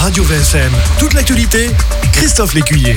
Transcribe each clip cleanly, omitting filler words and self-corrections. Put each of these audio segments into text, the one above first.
Radio VSM. Toute l'actualité, Christophe Lécuyer.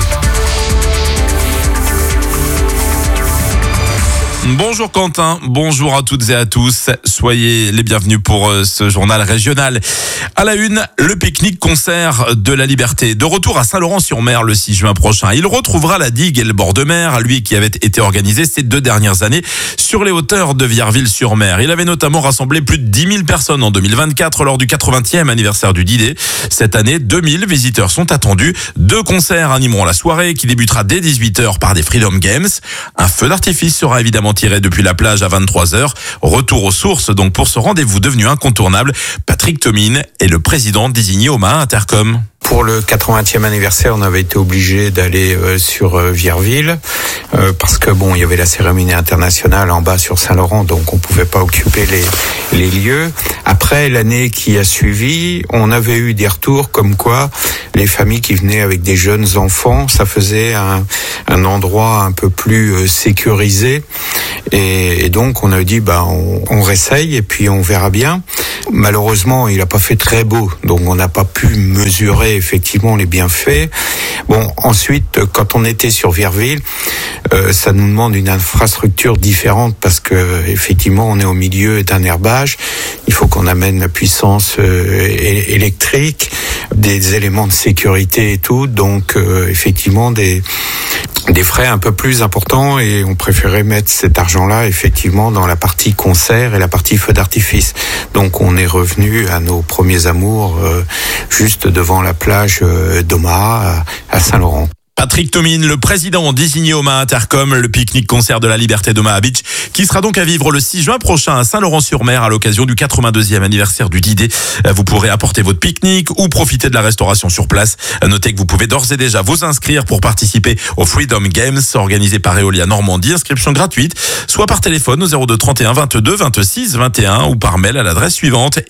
Bonjour Quentin, bonjour à toutes et à tous. Soyez les bienvenus pour ce journal régional. À la une, le pique-nique-concert de la Liberté. De retour à Saint-Laurent-sur-Mer le 6 juin prochain. Il retrouvera la digue et le bord de mer, lui qui avait été organisé ces 2 dernières années sur les hauteurs de Vierville-sur-Mer. Il avait notamment rassemblé plus de 10 000 personnes en 2024 lors du 80e anniversaire du D-Day. Cette année, 2000 visiteurs sont attendus. 2 concerts animeront la soirée qui débutera dès 18h par des Freedom Games. Un feu d'artifice sera évidemment tiré depuis la plage à 23h. Retour aux sources donc pour ce rendez-vous devenu incontournable. Patrick Thomine est le président désigné au Mahin Intercom. Pour le 80e anniversaire, on avait été obligé d'aller sur Vierville parce que il y avait la cérémonie internationale en bas sur Saint-Laurent, donc on pouvait pas occuper les lieux. Après, l'année qui a suivi, on avait eu des retours comme quoi les familles qui venaient avec des jeunes enfants, ça faisait un endroit un peu plus sécurisé. Et donc on a dit on réessaye et puis on verra bien. Malheureusement, il a pas fait très beau, donc on n'a pas pu mesurer effectivement les bienfaits. Ensuite, quand on était sur Vierville, ça nous demande une infrastructure différente parce que effectivement, on est au milieu d'un herbage. Il faut qu'on amène la puissance électrique, des éléments de sécurité et tout. Donc, effectivement, des frais un peu plus importants et on préférait mettre cet argent-là effectivement dans la partie concert et la partie feu d'artifice. Donc on est revenu à nos premiers amours juste devant la plage d'Omaha à Saint-Laurent. Patrick Thomine, le président désigné au Mahin Intercom, le pique-nique-concert de la Liberté d'Omaha Beach, qui sera donc à vivre le 6 juin prochain à Saint-Laurent-sur-Mer à l'occasion du 82e anniversaire du D-Day. Vous pourrez apporter votre pique-nique ou profiter de la restauration sur place. Notez que vous pouvez d'ores et déjà vous inscrire pour participer au Freedom Games organisé par Eolia Normandie. Inscription gratuite, soit par téléphone au 02 31 22 26 21 ou par mail à l'adresse suivante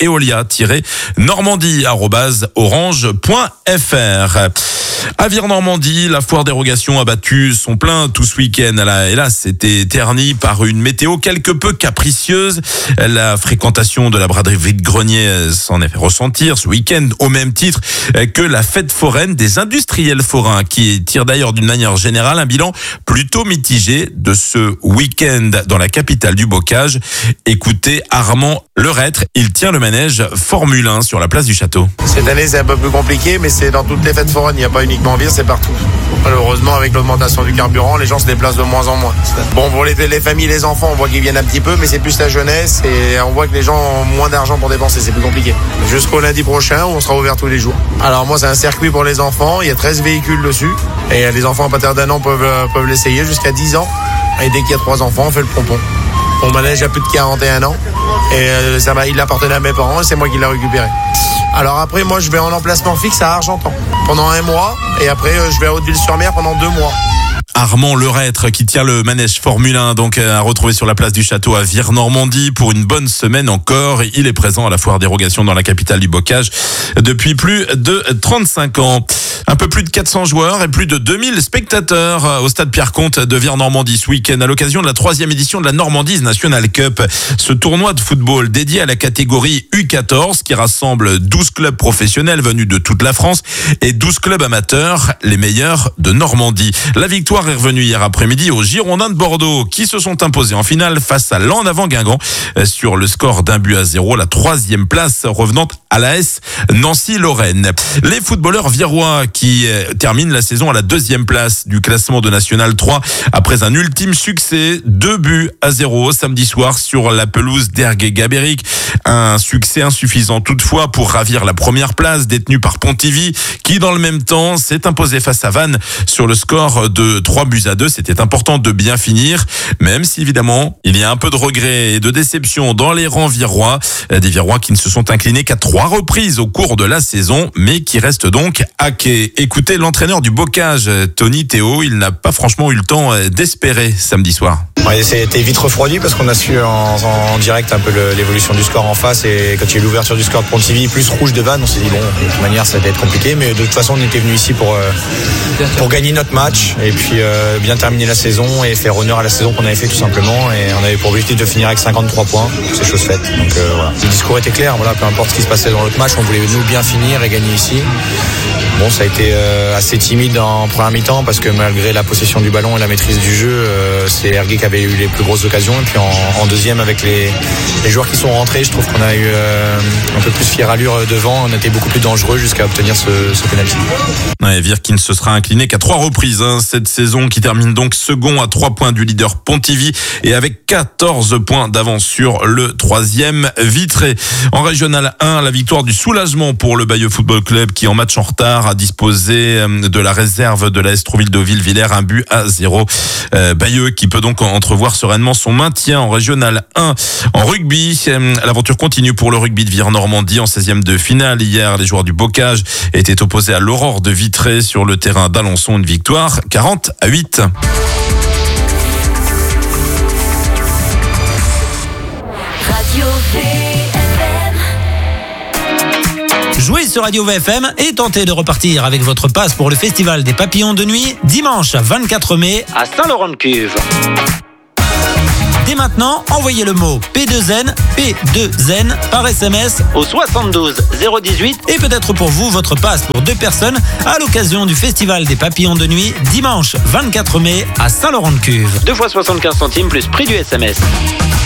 eolia-normandie@orange.fr. À Vire-Normandie, la foire dérogation a battu son plein tout ce week-end. Elle a, hélas, été ternie par une météo quelque peu capricieuse. La fréquentation de la braderie vide-grenier s'en est fait ressentir ce week-end au même titre que la fête foraine des industriels forains qui tire d'ailleurs d'une manière générale un bilan plutôt mitigé de ce week-end dans la capitale du bocage. Écoutez Armand Lerêtre, il tient le manège Formule 1 sur la place du Château. Cette année c'est un peu plus compliqué mais c'est dans toutes les fêtes foraines, il n'y a pas uniquement Vire, c'est partout. Malheureusement, avec l'augmentation du carburant, les gens se déplacent de moins en moins. Pour les familles, les enfants, on voit qu'ils viennent un petit peu, mais c'est plus la jeunesse et on voit que les gens ont moins d'argent pour dépenser, c'est plus compliqué. Jusqu'au lundi prochain, où on sera ouvert tous les jours. Alors moi, c'est un circuit pour les enfants, il y a 13 véhicules dessus et les enfants à partir d'1 an peuvent l'essayer jusqu'à 10 ans. Et dès qu'il y a 3 enfants, on fait le pompon. Mon manège a plus de 41 ans et il appartenait à mes parents et c'est moi qui l'ai récupéré. Alors après, moi, je vais en emplacement fixe à Argentan pendant 1 mois et après, je vais à Hauteville-sur-Mer pendant 2 mois. Armand Lerêtre qui tient le manège Formule 1 donc à retrouver sur la place du Château à Vire-Normandie pour une bonne semaine encore. Il est présent à la foire dérogation dans la capitale du bocage depuis plus de 35 ans. Un peu plus de 400 joueurs et plus de 2000 spectateurs au stade Pierre-Comte de Vire-Normandie ce week-end à l'occasion de la 3e édition de la Normandie National Cup. Ce tournoi de football dédié à la catégorie U14 qui rassemble 12 clubs professionnels venus de toute la France et 12 clubs amateurs, les meilleurs de Normandie. La victoire est revenue hier après-midi aux Girondins de Bordeaux qui se sont imposés en finale face à Landavant-Guingamp sur le score d'1-0, la 3e place revenant à l'AS Nancy-Lorraine. Les footballeurs virois qui terminent la saison à la 2e place du classement de National 3 après un ultime succès, 2-0 samedi soir sur la pelouse d'Ergué-Gabéric. Un succès insuffisant toutefois pour ravir la première place détenue par Pontivy qui dans le même temps s'est imposé face à Vannes sur le score de 3-2. C'était important de bien finir, même si évidemment il y a un peu de regret et de déception dans les rangs virois. Des Virois qui ne se sont inclinés qu'à 3 reprises au cours de la saison, mais qui restent donc à quai. Écoutez l'entraîneur du Bocage, Tony Théo, il n'a pas franchement eu le temps d'espérer samedi soir. Ouais, c'était vite refroidi parce qu'on a su en direct un peu l'évolution du score en face et quand il y a eu l'ouverture du score de Pontivy plus rouge de Vannes, on s'est dit bon, de toute manière ça va être compliqué, mais de toute façon on était venu ici pour gagner notre match et puis bien terminer la saison et faire honneur à la saison qu'on avait fait tout simplement, et on avait pour objectif de finir avec 53 points, c'est chose faite. Donc voilà. Le discours était clair, voilà, peu importe ce qui se passait dans l'autre match, on voulait nous bien finir et gagner ici. Bon, ça a été assez timide en première mi-temps parce que malgré la possession du ballon et la maîtrise du jeu, c'est Ergué qui avait eu les plus grosses occasions. Et puis en deuxième, avec les joueurs qui sont rentrés, je trouve qu'on a eu un peu plus fière allure devant. On a été beaucoup plus dangereux jusqu'à obtenir ce penalty. Ouais, Vire qui ne se sera incliné qu'à 3 reprises cette saison, qui termine donc second à 3 points du leader Pontivy et avec 14 points d'avance sur le 3e Vitré. En Régional 1, la victoire du soulagement pour le Bayeux Football Club qui en match en retard a disposé de la réserve de l'AS Trouville-Deauville-Villers, 1-0. Bayeux qui peut donc entrevoir sereinement son maintien en Régional 1. En rugby, l'aventure continue pour le rugby de Vire-Normandie en 16e de finale. Hier, les joueurs du Bocage étaient opposés à l'Aurore de Vitré sur le terrain d'Alençon, une victoire 40-8. Jouez sur Radio VFM et tentez de repartir avec votre passe pour le Festival des Papillons de Nuit dimanche 24 mai à Saint-Laurent-de-Cuve. Dès maintenant, envoyez le mot P2N par SMS au 72 018 et peut-être pour vous votre passe pour 2 personnes à l'occasion du Festival des Papillons de Nuit dimanche 24 mai à Saint-Laurent-de-Cuve. 2 fois 75 centimes plus prix du SMS.